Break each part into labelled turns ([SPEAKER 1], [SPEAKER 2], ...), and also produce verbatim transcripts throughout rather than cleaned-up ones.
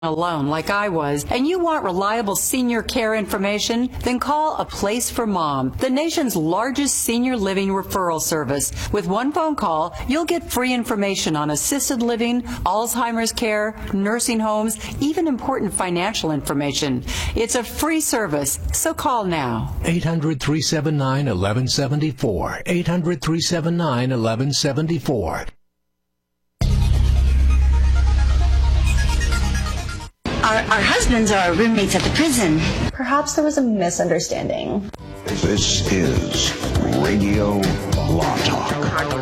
[SPEAKER 1] alone like I was, and you want reliable senior care information, then call A Place for Mom, the nation's largest senior living referral service. With one phone call, you'll get free information on assisted living, Alzheimer's care, nursing homes, even important financial information. It's a free service, so call now.
[SPEAKER 2] eight hundred, three seven nine, one one seven four. eight hundred, three seven nine, one one seven four.
[SPEAKER 3] Our, our husbands are roommates at the prison.
[SPEAKER 4] Perhaps there was a misunderstanding.
[SPEAKER 5] This is Radio Law Talk.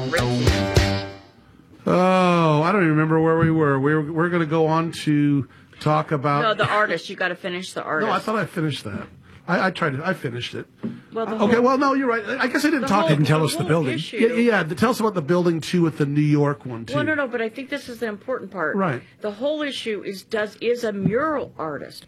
[SPEAKER 6] Oh, I don't even remember where we were. We're, we're going to go on to talk about...
[SPEAKER 7] No, the artist. You got to finish the artist.
[SPEAKER 6] No, I thought I finished that. I, I tried it. I finished it.
[SPEAKER 7] Well, the
[SPEAKER 6] okay,
[SPEAKER 7] whole,
[SPEAKER 6] well, no, you're right. I guess I didn't talk.
[SPEAKER 7] Whole,
[SPEAKER 6] didn't tell
[SPEAKER 7] the
[SPEAKER 6] us the
[SPEAKER 7] whole
[SPEAKER 6] building.
[SPEAKER 7] Issue.
[SPEAKER 6] Yeah, yeah, yeah. Tell us about the building, too, with the New York one, too.
[SPEAKER 7] Well, no, no, but I think this is the important part.
[SPEAKER 6] Right.
[SPEAKER 7] The whole issue is, does is a mural artist.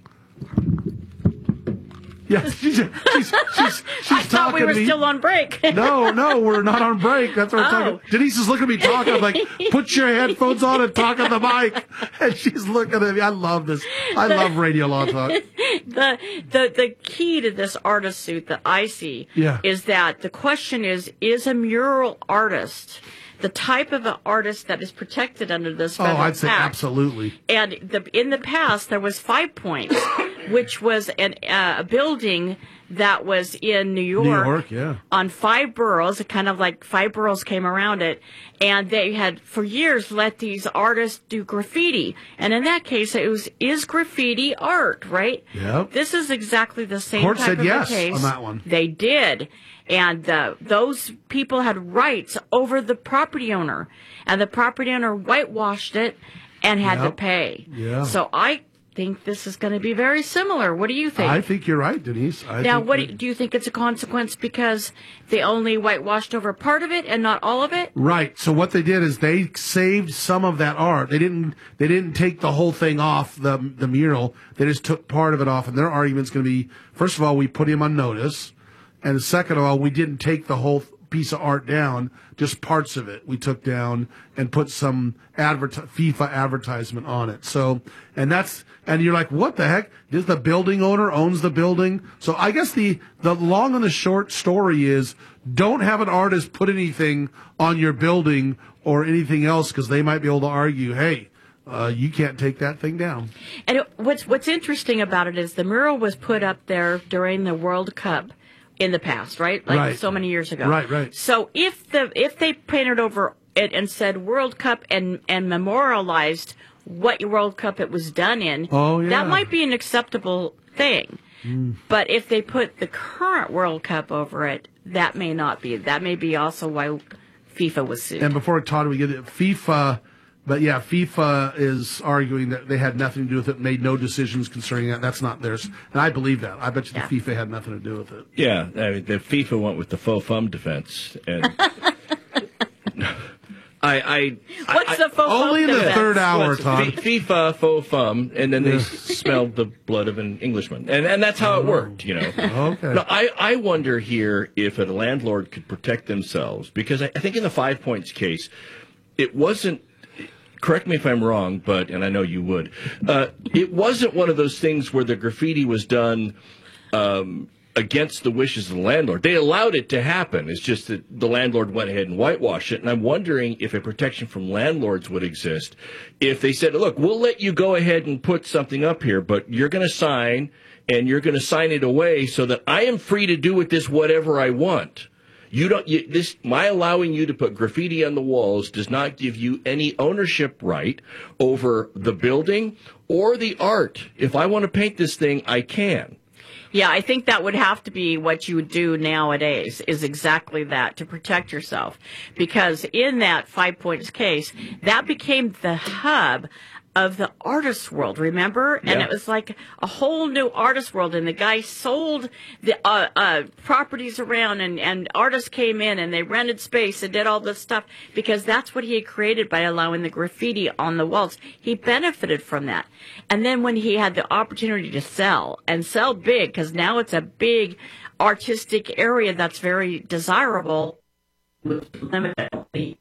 [SPEAKER 6] Yeah, she's, she's, she's, she's
[SPEAKER 7] I thought we were
[SPEAKER 6] me.
[SPEAKER 7] still on break.
[SPEAKER 6] No, no, we're not on break. That's what I'm
[SPEAKER 7] Oh.
[SPEAKER 6] talking. Denise is looking at me talking. I'm like, put your headphones on and talk on the mic. And she's looking at me. I love this. I love Radio Law Talk.
[SPEAKER 7] the the the key to this artist suit that I see
[SPEAKER 6] Yeah.
[SPEAKER 7] is that the question is, is a mural artist the type of an artist that is protected under this
[SPEAKER 6] Oh,
[SPEAKER 7] federal
[SPEAKER 6] I'd say
[SPEAKER 7] act?
[SPEAKER 6] absolutely.
[SPEAKER 7] And the, in the past, there was Five Points, which was an, uh, a building that was in New York,
[SPEAKER 6] New York, yeah.
[SPEAKER 7] on five boroughs, kind of like five boroughs came around it, and they had for years let these artists do graffiti. And in that case, it was is graffiti art, right?
[SPEAKER 6] Yep.
[SPEAKER 7] This is exactly the same
[SPEAKER 6] Court
[SPEAKER 7] type
[SPEAKER 6] said
[SPEAKER 7] of
[SPEAKER 6] yes
[SPEAKER 7] a case.
[SPEAKER 6] on that one.
[SPEAKER 7] They did. And uh, those people had rights over the property owner, and the property owner whitewashed it and had
[SPEAKER 6] Yep.
[SPEAKER 7] to pay.
[SPEAKER 6] Yeah.
[SPEAKER 7] So I think this is going to be very similar. What do you think?
[SPEAKER 6] I think you're right, Denise. I
[SPEAKER 7] now,
[SPEAKER 6] think
[SPEAKER 7] what
[SPEAKER 6] that-
[SPEAKER 7] do, do you think it's a consequence because they only whitewashed over part of it and not all of it?
[SPEAKER 6] Right. So what they did is they saved some of that art. They didn't. They didn't take the whole thing off the the mural. They just took part of it off. And their argument's going to be: first of all, we put him on notice, and second of all, we didn't take the whole piece of art down. Just parts of it we took down and put some advert FIFA advertisement on it. So, and that's and you're like, what the heck? Does the building owner owns the building? So I guess the the long and the short story is: don't have an artist put anything on your building or anything else, because they might be able to argue, hey, uh, you can't take that thing down.
[SPEAKER 7] And it, what's what's interesting about it is the mural was put up there during the World Cup in the past, right? Like
[SPEAKER 6] Right.
[SPEAKER 7] so many years ago.
[SPEAKER 6] Right, right.
[SPEAKER 7] So if the if they painted over it and said World Cup and and memorialized what World Cup it was done in,
[SPEAKER 6] Oh, yeah.
[SPEAKER 7] that might be an acceptable thing.
[SPEAKER 6] Mm.
[SPEAKER 7] But if they put the current World Cup over it, that may not be. That may be also why FIFA was sued.
[SPEAKER 6] And before Todd, we get it, FIFA, but yeah, FIFA is arguing that they had nothing to do with it, made no decisions concerning that. That's not theirs. And I believe that. I bet you
[SPEAKER 7] Yeah.
[SPEAKER 6] the FIFA had nothing to do with it.
[SPEAKER 8] Yeah, I mean, the FIFA went with the faux fum defense, and I, I,
[SPEAKER 7] What's
[SPEAKER 8] I,
[SPEAKER 7] the faux
[SPEAKER 6] Only in
[SPEAKER 7] fum
[SPEAKER 6] the
[SPEAKER 7] defense?
[SPEAKER 6] third hour,
[SPEAKER 8] Well, it's
[SPEAKER 6] Todd.
[SPEAKER 8] F- FIFA faux fum, and then they smelled the blood of an Englishman, and and that's how it worked, you know.
[SPEAKER 6] Okay.
[SPEAKER 8] No, I, I wonder here if a landlord could protect themselves, because I, I think in the Five Points case, it wasn't. Correct me if I'm wrong, but and I know you would. Uh, it wasn't one of those things where the graffiti was done um, against the wishes of the landlord. They allowed it to happen. It's just that the landlord went ahead and whitewashed it. And I'm wondering if a protection from landlords would exist if they said, "Look, we'll let you go ahead and put something up here, but you're going to sign, and you're going to sign it away so that I am free to do with this whatever I want." You don't. You, this my allowing you to put graffiti on the walls does not give you any ownership right over the building or the art. If I want to paint this thing, I can.
[SPEAKER 7] Yeah, I think that would have to be what you would do nowadays, is exactly that, to protect yourself. Because in that Five Points case, that became the hub of the artist world, remember? And
[SPEAKER 8] Yeah.
[SPEAKER 7] it was like a whole new artist world, and the guy sold the uh, uh, properties around, and, and artists came in, and they rented space and did all this stuff, because that's what he had created by allowing the graffiti on the walls. He benefited from that. And then when he had the opportunity to sell, and sell big, because now it's a big artistic area that's very desirable, with limited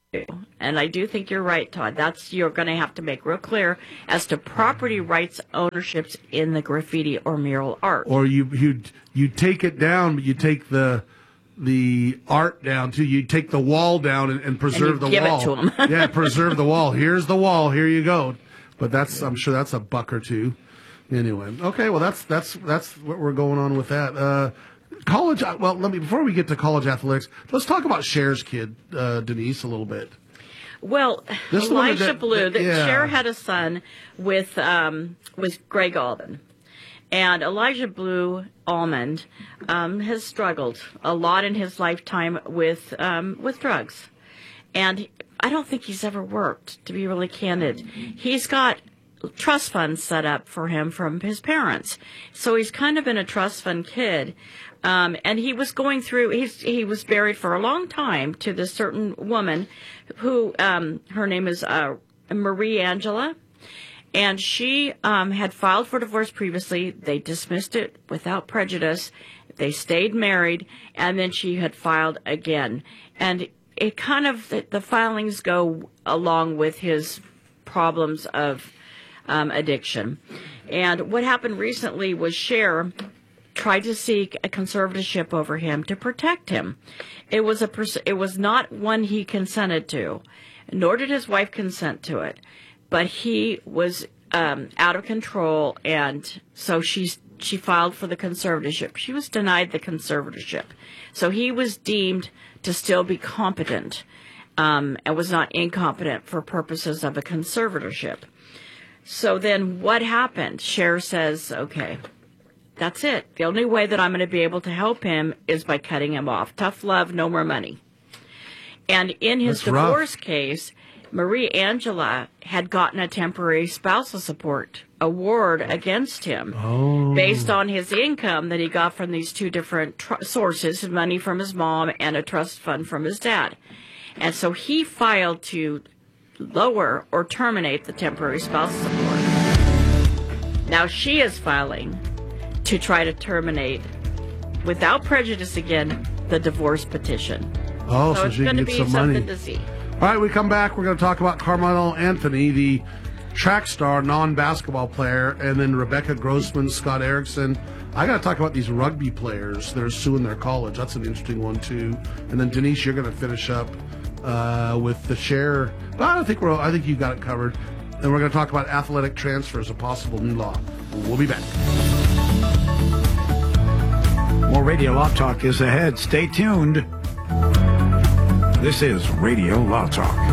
[SPEAKER 7] And I do think you're right, Todd. That's you're going to have to make real clear as to property rights ownerships in the graffiti or mural art.
[SPEAKER 6] Or you you you take it down, but you take the the art down too. You take the wall down and, and preserve
[SPEAKER 7] And you
[SPEAKER 6] the
[SPEAKER 7] give it
[SPEAKER 6] wall.
[SPEAKER 7] to 'em.
[SPEAKER 6] Yeah, preserve the wall. Here's the wall. Here you go. But that's I'm sure that's a buck or two. Anyway, okay. Well, that's that's that's what we're going on with that. Uh, college. Well, let me before we get to college athletics, let's talk about Cher's kid, uh, Denise, a little bit.
[SPEAKER 7] Well,
[SPEAKER 6] This one
[SPEAKER 7] Elijah
[SPEAKER 6] that-
[SPEAKER 7] Blue,
[SPEAKER 6] that-
[SPEAKER 7] that
[SPEAKER 6] yeah.
[SPEAKER 7] Cher had a son with um, with Greg Alden. And Elijah Blue Almond um, has struggled a lot in his lifetime with um, with drugs. And I don't think he's ever worked, to be really candid. He's got trust funds set up for him from his parents. So he's kind of been a trust fund kid. Um, and he was going through, he's, he was married for a long time to this certain woman who, um, her name is uh, Marie Angela. And she um, had filed for divorce previously. They dismissed it without prejudice. They stayed married, and then she had filed again. And it kind of, the, the filings go along with his problems of um, addiction. And what happened recently was Cher tried to seek a conservatorship over him to protect him. It was a pers- it was not one he consented to, nor did his wife consent to it. But he was um, out of control, and so she's, she filed for the conservatorship. She was denied the conservatorship. So he was deemed to still be competent um, and was not incompetent for purposes of a conservatorship. So then what happened? Cher says, okay, that's it. The only way that I'm going to be able to help him is by cutting him off. Tough love, no more money. And in his
[SPEAKER 6] That's rough.
[SPEAKER 7] divorce case, Marie Angela had gotten a temporary spousal support award against him
[SPEAKER 6] Oh.
[SPEAKER 7] based on his income that he got from these two different tr- sources, money from his mom and a trust fund from his dad. And so he filed to lower or terminate the temporary spousal support. Now she is filing to try to terminate, without prejudice again, the divorce petition.
[SPEAKER 6] Oh,
[SPEAKER 7] So
[SPEAKER 6] so,
[SPEAKER 7] it's
[SPEAKER 6] she
[SPEAKER 7] going
[SPEAKER 6] can
[SPEAKER 7] to
[SPEAKER 6] get
[SPEAKER 7] be
[SPEAKER 6] some
[SPEAKER 7] something
[SPEAKER 6] money.
[SPEAKER 7] to see.
[SPEAKER 6] All right, we come back. We're going to talk about Carmelo Anthony, the track star, non-basketball player, and then Rebecca Grossman, Scott Erickson. I got to talk about these rugby players that are suing their college. That's an interesting one, too. And then, Denise, you're going to finish up uh, with the share. But I don't think we're. I think you got it covered. And we're going to talk about athletic transfers, a possible new law. We'll be back.
[SPEAKER 9] More Radio Law Talk is ahead. Stay tuned. This is Radio Law Talk.